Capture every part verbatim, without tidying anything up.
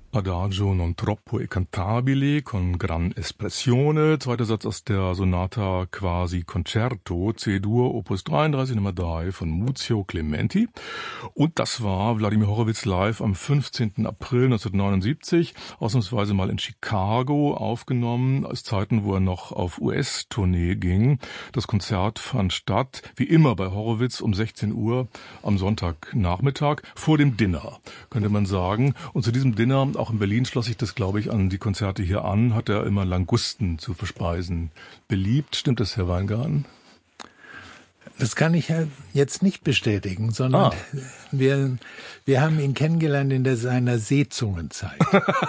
Adagio non troppo e cantabile con gran espressione, zweiter Satz aus der Sonata Quasi Concerto, C-Dur, Opus dreiunddreißig, Nummer drei von Muzio Clementi. Und das war Wladimir Horowitz live am fünfzehnten April neunzehnhundertneunundsiebzig, ausnahmsweise mal in Chicago aufgenommen, aus Zeiten, wo er noch auf U S-Tournee ging. Das Konzert fand statt, wie immer bei Horowitz, um sechzehn Uhr am Sonntagnachmittag, vor dem Dinner, könnte man sagen. Und zu diesem Dinner, auch in Berlin schloss sich das, glaube ich, an die Konzerte hier an, hat er immer Langusten zu verspeisen beliebt. Stimmt das, Herr Weingarten? Das kann ich ja jetzt nicht bestätigen, sondern ah. wir, wir haben ihn kennengelernt in der, seiner Seezungenzeit.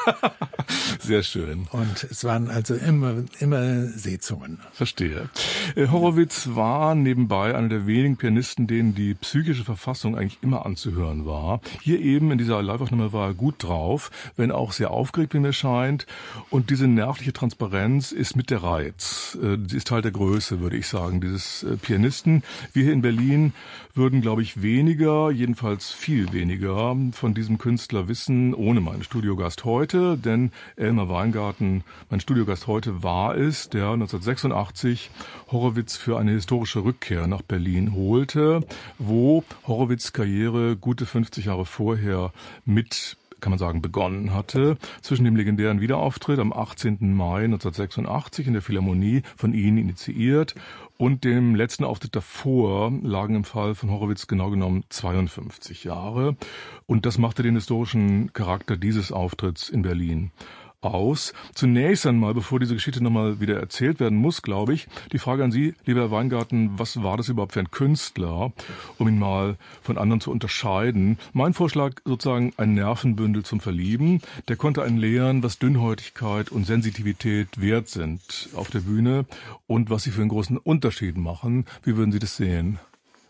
Sehr schön. Und es waren also immer, immer Seezungen. Verstehe. Horowitz war nebenbei einer der wenigen Pianisten, denen die psychische Verfassung eigentlich immer anzuhören war. Hier eben in dieser Live-Aufnahme war er gut drauf, wenn auch sehr aufgeregt, wie mir scheint. Und diese nervliche Transparenz ist mit der Reiz. Sie ist Teil der Größe, würde ich sagen, dieses Pianisten. Wir hier in Berlin würden, glaube ich, weniger, jedenfalls viel weniger von diesem Künstler wissen, ohne meinen Studiogast heute. Denn Elmar Weingarten, mein Studiogast heute, war es, der neunzehnhundertsechsundachtzig Horowitz für eine historische Rückkehr nach Berlin holte, wo Horowitz' Karriere gute fünfzig Jahre vorher mit, kann man sagen, begonnen hatte. Zwischen dem legendären Wiederauftritt am achtzehnten Mai neunzehnhundertsechsundachtzig in der Philharmonie, von Ihnen initiiert, und dem letzten Auftritt davor lagen im Fall von Horowitz genau genommen zweiundfünfzig Jahre. Und das machte den historischen Charakter dieses Auftritts in Berlin aus. Zunächst einmal, bevor diese Geschichte nochmal wieder erzählt werden muss, glaube ich, die Frage an Sie, lieber Herr Weingarten, was war das überhaupt für ein Künstler, um ihn mal von anderen zu unterscheiden? Mein Vorschlag, sozusagen ein Nervenbündel zum Verlieben. Der konnte einen lehren, was Dünnhäutigkeit und Sensitivität wert sind auf der Bühne und was sie für einen großen Unterschied machen. Wie würden Sie das sehen?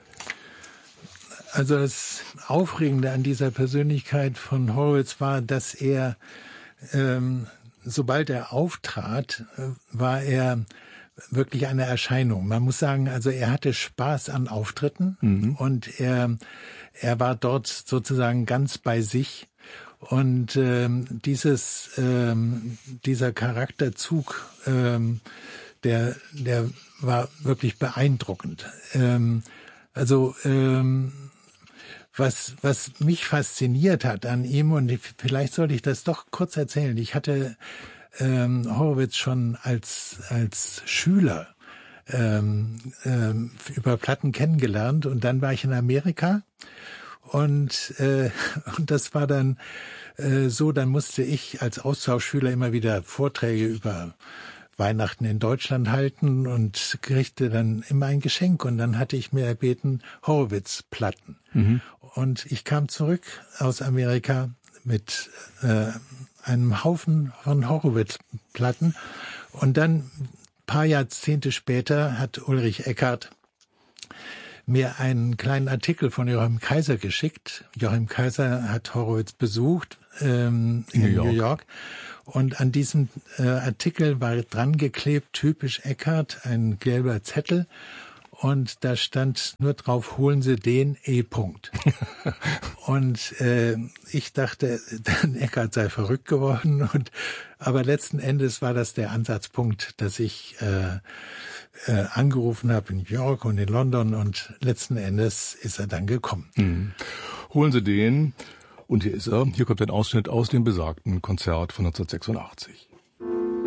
Also das Aufregende an dieser Persönlichkeit von Horowitz war, dass er Ähm, sobald er auftrat, äh, war er wirklich eine Erscheinung. Man muss sagen, also er hatte Spaß an Auftritten mhm. und er, er war dort sozusagen ganz bei sich. Und ähm, dieses, ähm, dieser Charakterzug, ähm, der, der war wirklich beeindruckend. Ähm, also ähm, Was, was mich fasziniert hat an ihm, und vielleicht sollte ich das doch kurz erzählen. Ich hatte ähm, Horowitz schon als als Schüler ähm, ähm, über Platten kennengelernt, und dann war ich in Amerika, und äh, und das war dann äh, so, dann musste ich als Austauschschüler immer wieder Vorträge über Weihnachten in Deutschland halten und kriegte dann immer ein Geschenk, und dann hatte ich mir erbeten Horowitz-Platten. Mhm. Und ich kam zurück aus Amerika mit äh, einem Haufen von Horowitz-Platten, und dann ein paar Jahrzehnte später hat Ulrich Eckart mir einen kleinen Artikel von Joachim Kaiser geschickt. Joachim Kaiser hat Horowitz besucht ähm, in, in New York. New York. Und an diesem äh, Artikel war dran geklebt, typisch Eckart, ein gelber Zettel. Und da stand nur drauf, holen Sie den E-Punkt. Und äh, ich dachte, Eckart sei verrückt geworden. Und, aber letzten Endes war das der Ansatzpunkt, dass ich äh, äh, angerufen habe in New York und in London. Und letzten Endes ist er dann gekommen. Mhm. Holen Sie den. Und hier ist er. Hier kommt ein Ausschnitt aus dem besagten Konzert von neunzehnhundertsechsundachtzig.